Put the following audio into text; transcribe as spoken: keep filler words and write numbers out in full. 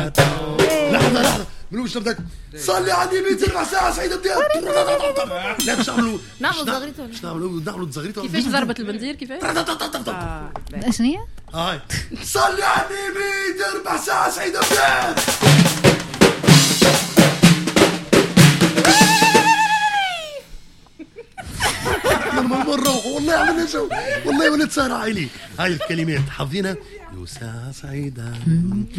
لحظه لحظه من وش بدك صلي على النبي تربع ساعه سعيده بدي لا باش نعملوا نعملوا زغريته باش نعملوا نعملوا زغريته كيفاش ضربت البندير كيفاش شنو هي؟ هاي صلي على النبي تربع ساعه سعيده بدي مرة والله عملنا جو والله ولد سهرة عيلي. هاي الكلمات حافظينها. يا ساعة سعيدة